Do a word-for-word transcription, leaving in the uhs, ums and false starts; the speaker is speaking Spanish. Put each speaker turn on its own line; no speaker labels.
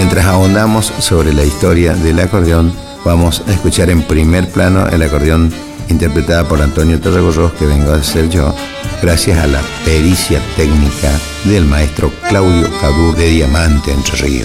Mientras ahondamos sobre la historia del acordeón, vamos a escuchar en primer plano el acordeón interpretada por Antonio Tarragorros, que vengo a hacer yo, gracias a la pericia técnica del maestro Claudio Cadur de Diamante, Entre Ríos.